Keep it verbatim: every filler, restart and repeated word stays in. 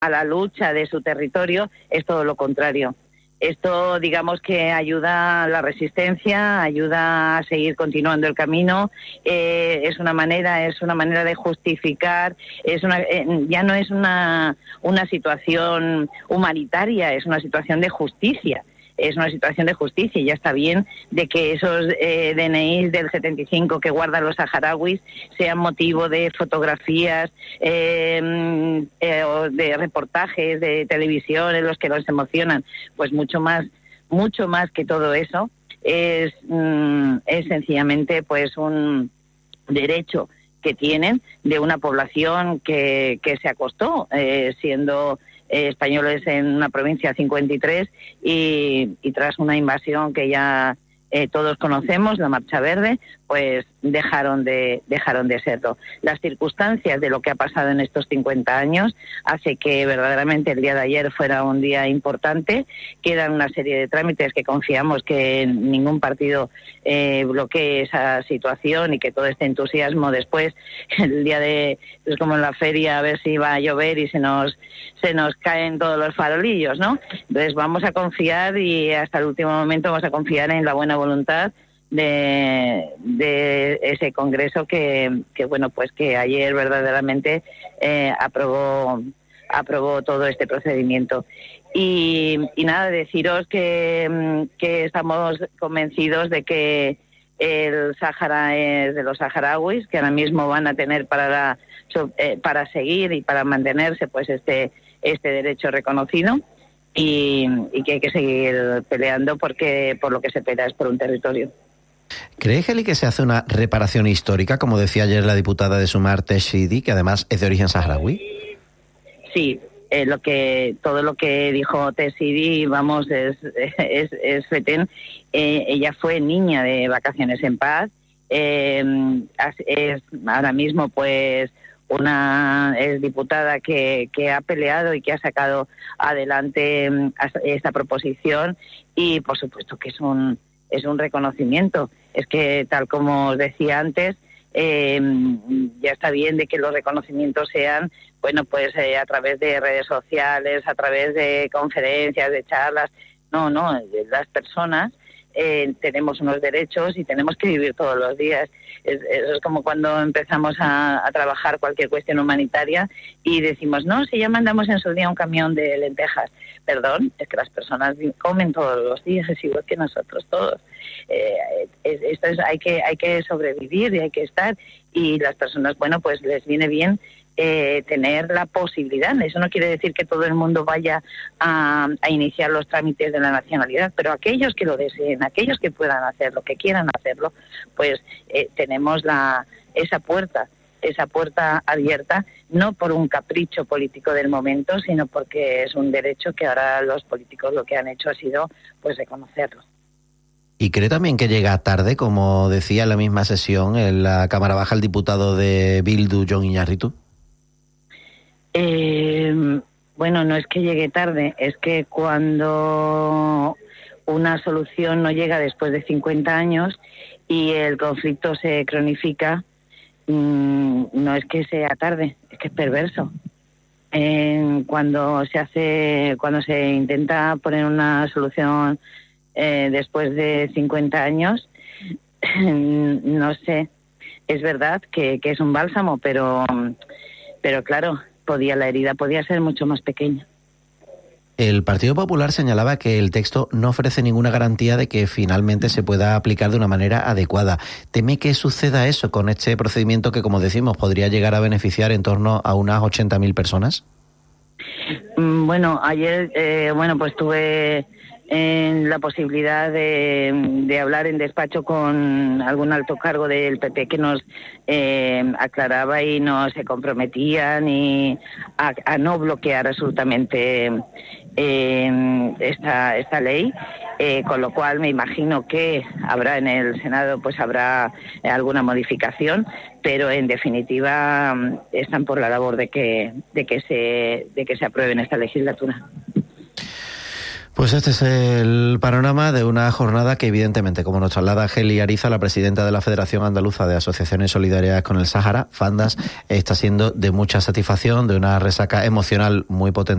a la lucha de su territorio, es todo lo contrario. Esto, digamos que ayuda a la resistencia, ayuda a seguir continuando el camino. Eh, es una manera, es una manera de justificar. Es una, eh, ya no es una una situación humanitaria, es una situación de justicia. Es una situación de justicia y ya está bien de que esos eh, D N Is del setenta y cinco que guardan los saharauis sean motivo de fotografías, eh, eh, o de reportajes de televisión en los que los emocionan. Pues mucho más, mucho más que todo eso es, mm, es sencillamente pues un derecho que tienen de una población que, que se acostó eh, siendo eh, españoles en una provincia cincuenta y tres y, y tras una invasión que ya eh, todos conocemos, la Marcha Verde, pues dejaron de dejaron de serlo. Las circunstancias de lo que ha pasado en estos cincuenta años hace que verdaderamente el día de ayer fuera un día importante. Quedan una serie de trámites que confiamos que ningún partido eh, bloquee esa situación y que todo este entusiasmo después, el día de, es como en la feria, a ver si va a llover y se nos se nos caen todos los farolillos, ¿no? Entonces vamos a confiar y hasta el último momento vamos a confiar en la buena voluntad de, de ese congreso que, que bueno pues que ayer verdaderamente eh, aprobó aprobó todo este procedimiento y, y nada, deciros que, que estamos convencidos de que el Sáhara es de los saharauis, que ahora mismo van a tener para la, eh, para seguir y para mantenerse pues este este derecho reconocido y, y que hay que seguir peleando porque por lo que se pelea es por un territorio. ¿Cree, Geli, que se hace una reparación histórica, como decía ayer la diputada de Sumar, Teshidi, que además es de origen saharaui? Sí, eh, lo que todo lo que dijo Teshidi, vamos, es es, es fetén. Eh, ella fue niña de Vacaciones en Paz, eh, es ahora mismo pues una es diputada que, que ha peleado y que ha sacado adelante esta proposición y por supuesto que es un es un reconocimiento. Es que tal como os decía antes, eh, ya está bien de que los reconocimientos sean, bueno, pues eh, a través de redes sociales, a través de conferencias, de charlas. No, no, las personas eh, tenemos unos derechos y tenemos que vivir todos los días. Es, es como cuando empezamos a, a trabajar cualquier cuestión humanitaria y decimos, no, si ya mandamos en su día un camión de lentejas. Perdón, es que las personas comen todos los días, es igual que nosotros todos. Eh, es, esto es, hay que hay que sobrevivir y hay que estar, y las personas, bueno, pues les viene bien eh, tener la posibilidad. Eso no quiere decir que todo el mundo vaya a, a iniciar los trámites de la nacionalidad, pero aquellos que lo deseen, aquellos que puedan hacerlo, que quieran hacerlo, pues eh, tenemos la esa puerta esa puerta abierta, no por un capricho político del momento, sino porque es un derecho que ahora los políticos lo que han hecho ha sido pues reconocerlo. ¿Y cree también que llega tarde, como decía en la misma sesión en la Cámara Baja el diputado de Bildu, Jon Iñárritu? Eh, bueno, no es que llegue tarde, es que cuando una solución no llega después de cincuenta años y el conflicto se cronifica, no es que sea tarde, es que es perverso. Eh, cuando se hace, cuando se intenta poner una solución eh, después de cincuenta años, no sé, es verdad que, que es un bálsamo, pero, pero claro, podía la herida podía ser mucho más pequeña. El Partido Popular señalaba que el texto no ofrece ninguna garantía de que finalmente se pueda aplicar de una manera adecuada. ¿Teme que suceda eso con este procedimiento que, como decimos, podría llegar a beneficiar en torno a unas ochenta mil personas? Bueno, ayer, eh, bueno, pues tuve en la posibilidad de, de hablar en despacho con algún alto cargo del P P que nos eh, aclaraba y no se comprometía ni a, a no bloquear absolutamente eh, esta esta ley, eh, con lo cual me imagino que habrá en el Senado pues habrá alguna modificación, pero en definitiva están por la labor de que de que se de que se apruebe en esta legislatura. Pues Pues este es el panorama de una jornada que evidentemente, como nos traslada Geli Ariza, la presidenta de la Federación Andaluza de Asociaciones Solidarias con el Sáhara, Fandas, está siendo de mucha satisfacción, de una resaca emocional muy potente